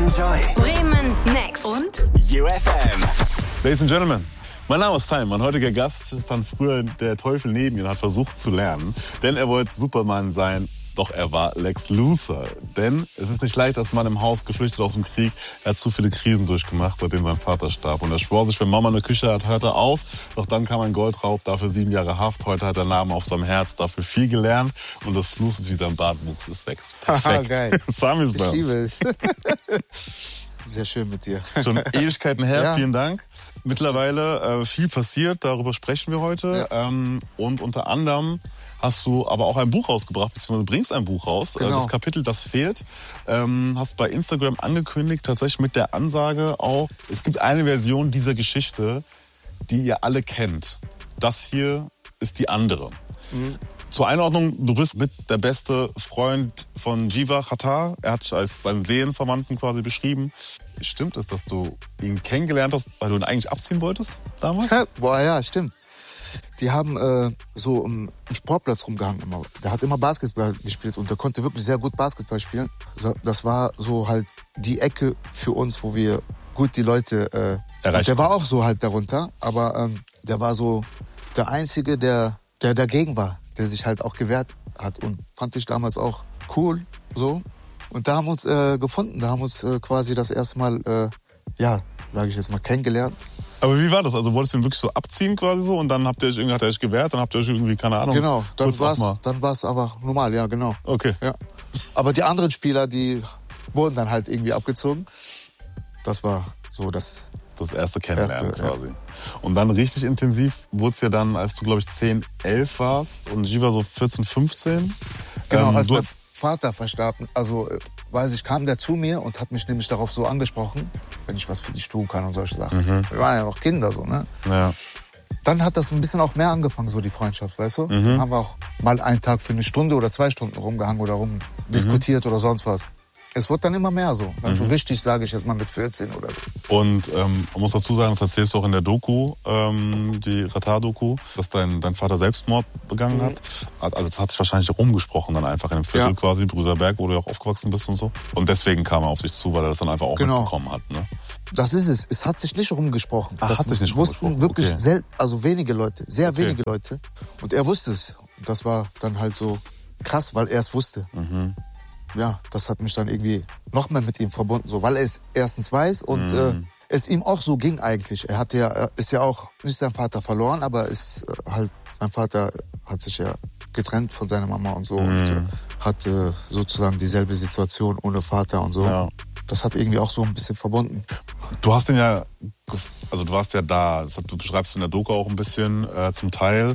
Enjoy. Bremen Next. Und UFM. Ladies and Gentlemen, mein Name ist Time. Mein heutiger Gast stand früher der Teufel neben mir und hat versucht zu lernen. Denn er wollte Superman sein, doch er war Lex Luthor. Denn es ist nicht leicht als Mann im Haus, geflüchtet aus dem Krieg. Er hat zu viele Krisen durchgemacht, seitdem sein Vater starb. Und er schwor sich, wenn Mama eine Küche hat, hört er auf. Doch dann kam ein Goldraub, dafür 7 Jahre Haft. Heute hat er Namen auf seinem Herz, dafür viel gelernt. Und das Fluss ist wie sein Bartwuchs, ist weg. Perfekt. Geil. Sami ist bei uns. Ich liebe es. Sehr schön mit dir. Schon Ewigkeiten her, Ja. Vielen Dank. Mittlerweile viel passiert, darüber sprechen wir heute. Ja. Und unter anderem hast du aber auch ein Buch rausgebracht, beziehungsweise bringst ein Buch raus. Genau. Das Kapitel, das fehlt. Hast bei Instagram angekündigt, tatsächlich mit der Ansage auch, es gibt eine Version dieser Geschichte, die ihr alle kennt. Das hier ist die andere. Mhm. Zur Einordnung, du bist mit der beste Freund von Jiva Khattar. Er hat dich als seinen Seelenverwandten quasi beschrieben. Stimmt es, dass du ihn kennengelernt hast, weil du ihn eigentlich abziehen wolltest damals? Boah, ja, stimmt. Die haben so im Sportplatz rumgehangen immer. Der hat immer Basketball gespielt und der konnte wirklich sehr gut Basketball spielen. Das war so halt die Ecke für uns, wo wir gut die Leute erreicht. Der war auch so halt darunter, aber der war so der Einzige, der dagegen war, der sich halt auch gewehrt hat und fand ich damals auch cool, so. Und da haben wir uns gefunden, da haben wir uns quasi das erste Mal, sage ich jetzt mal, kennengelernt. Aber wie war das? Also wolltest du ihn wirklich so abziehen quasi so und dann hat er euch gewehrt, dann habt ihr euch irgendwie, keine Ahnung. Genau, dann kurz war's einfach normal, ja, genau. Okay. Ja. Aber die anderen Spieler, die wurden dann halt irgendwie abgezogen. Das war so das erste Kennenlernen erste, quasi. Ja. Und dann richtig intensiv wurde es ja dann, als du, glaube ich, 10, 11 warst und Jiva so 14, 15. Genau, als mein Vater verstarb, also kam der zu mir und hat mich nämlich darauf so angesprochen, wenn ich was für dich tun kann und solche Sachen. Wir waren ja noch Kinder so, ne? Ja. Dann hat das ein bisschen auch mehr angefangen, so die Freundschaft, weißt du? Dann haben wir auch mal einen Tag für 1 Stunde oder 2 Stunden rumgehangen oder rumdiskutiert oder sonst was. Es wird dann immer mehr so. Dann so richtig, sage ich jetzt mal mit 14 oder so. Und man muss dazu sagen, das erzählst du auch in der Doku, die Khattar-Doku, dass dein Vater Selbstmord begangen hat. Also das hat sich wahrscheinlich rumgesprochen dann einfach in dem Viertel quasi, Brüserberg, wo du ja auch aufgewachsen bist und so. Und deswegen kam er auf dich zu, weil er das dann einfach auch mitbekommen hat. Ne? Das ist es. Es hat sich nicht rumgesprochen. Das hat sich nicht wussten rumgesprochen. wirklich wenige Leute, sehr wenige Leute. Und er wusste es. Und das war dann halt so krass, weil er es wusste. Ja, das hat mich dann irgendwie noch mehr mit ihm verbunden, so, weil er es erstens weiß und es ihm auch so ging eigentlich. Er ist ja auch nicht sein Vater verloren, aber sein Vater hat sich ja getrennt von seiner Mama und so und hatte sozusagen dieselbe Situation ohne Vater und so. Ja. Das hat irgendwie auch so ein bisschen verbunden. Du hast den ja, also du warst ja da, du beschreibst in der Doku auch ein bisschen zum Teil.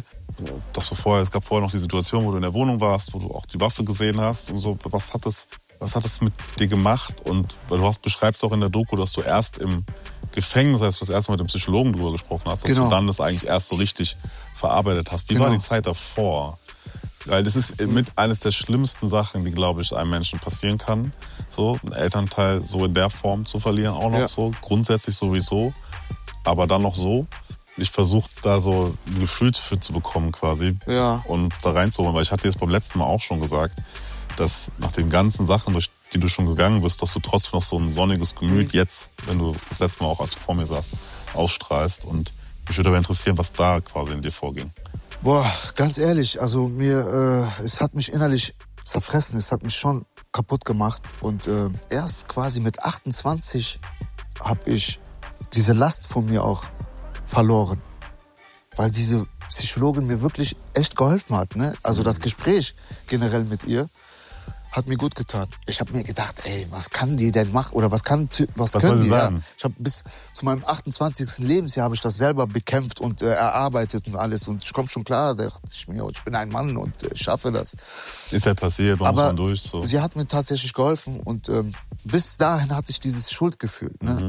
Es gab vorher noch die Situation, wo du in der Wohnung warst, wo du auch die Waffe gesehen hast und so. Was hat das mit dir gemacht? Und weil du beschreibst auch in der Doku, dass du erst im Gefängnis, als du das erste Mal mit dem Psychologen drüber gesprochen hast, dass du dann das eigentlich erst so richtig verarbeitet hast. Wie war die Zeit davor? Weil das ist mit eines der schlimmsten Sachen, die, glaube ich, einem Menschen passieren kann. So, einen Elternteil so in der Form zu verlieren, auch noch so. Grundsätzlich sowieso, aber dann noch so. Ich versuche da so ein Gefühl für zu bekommen quasi und da reinzuholen. Weil ich hatte jetzt beim letzten Mal auch schon gesagt, dass nach den ganzen Sachen, durch die du schon gegangen bist, dass du trotzdem noch so ein sonniges Gemüt jetzt, wenn du das letzte Mal auch, als du vor mir saßt, ausstrahlst. Und mich würde aber interessieren, was da quasi in dir vorging. Boah, ganz ehrlich, also es hat mich innerlich zerfressen, es hat mich schon kaputt gemacht. Und erst quasi mit 28 habe ich diese Last von mir auch verloren. Weil diese Psychologin mir wirklich echt geholfen hat. Ne? Also das Gespräch generell mit ihr hat mir gut getan. Ich habe mir gedacht, ey, was kann die denn machen? Oder was können die? Ja? Ich habe bis zu meinem 28. Lebensjahr habe ich das selber bekämpft und erarbeitet und alles. Und ich komme schon klar, da dachte ich mir, ich bin ein Mann und ich schaffe das. Ist ja passiert, man muss dann durch. So. Sie hat mir tatsächlich geholfen und bis dahin hatte ich dieses Schuldgefühl. Ne?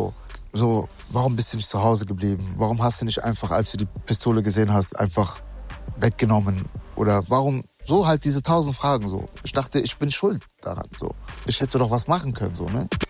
So, warum bist du nicht zu Hause geblieben? Warum hast du nicht einfach, als du die Pistole gesehen hast, einfach weggenommen? Oder warum? So halt diese 1000 Fragen so. Ich dachte, ich bin schuld daran. So. Ich hätte doch was machen können. So, ne?